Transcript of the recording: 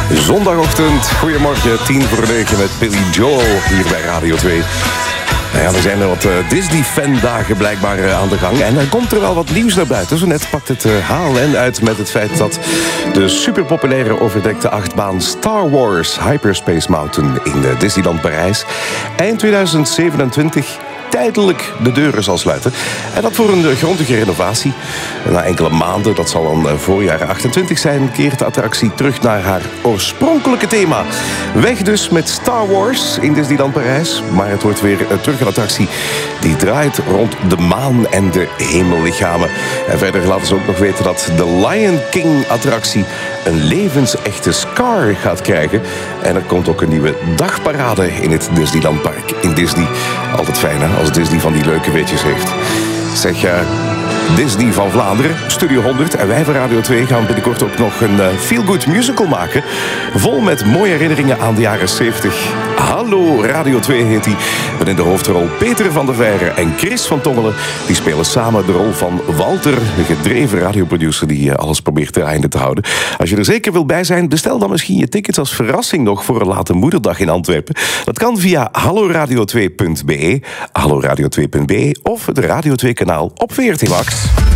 Zondagochtend, goedemorgen, 8:50 met Billy Joel hier bij Radio 2. Nou ja, er zijn er wat Disney-fan-dagen blijkbaar aan de gang. En dan komt er wel wat nieuws naar buiten. Zo net pakt het HLN uit met het feit dat de superpopulaire overdekte achtbaan Star Wars Hyperspace Mountain in Disneyland Parijs eind 2027 tijdelijk de deuren zal sluiten. En dat voor een grondige renovatie. Na enkele maanden, dat zal dan voorjaar 28 zijn, keert de attractie terug naar haar oorspronkelijke thema. Weg dus met Star Wars in Disneyland Parijs. Maar het wordt weer terug een attractie die draait rond de maan en de hemellichamen. En verder laten ze ook nog weten dat de Lion King-attractie een levensechte Scar gaat krijgen. En er komt ook een nieuwe dagparade in het Disneyland Park in Disney. Altijd fijn, hè, als Disney van die leuke weetjes heeft. Zeg, Disney van Vlaanderen, Studio 100 en wij van Radio 2 gaan binnenkort ook nog een feel-good musical maken. Vol met mooie herinneringen aan de jaren 70. Hallo Radio 2 heet die. Met in de hoofdrol Peter van der Veire en Chris van Tongelen. Die spelen samen de rol van Walter, de gedreven radioproducer die alles probeert te einde te houden. Als je er zeker wil bij zijn, bestel dan misschien je tickets als verrassing nog voor een late moederdag in Antwerpen. Dat kan via halloradio2.be, halloradio2.be of het Radio 2 kanaal op VRT Max.